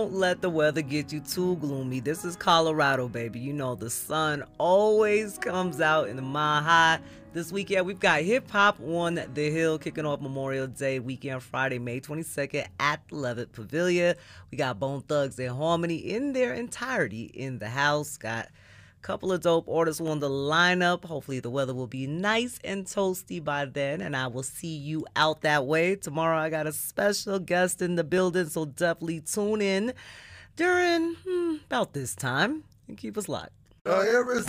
Don't let the weather get you too gloomy. This is Colorado, baby. You know the sun always comes out in the mile high. This weekend, we've got Hip Hop on the Hill kicking off Memorial Day weekend, Friday, May 22nd at the Levitt Pavilion. We got Bone Thugs and Harmony in their entirety in the house. Got a couple of dope artists on the lineup. Hopefully the weather will be nice and toasty by then, and I will see you out that way. Tomorrow I got a special guest in the building, so definitely tune in during about this time and keep us locked. Every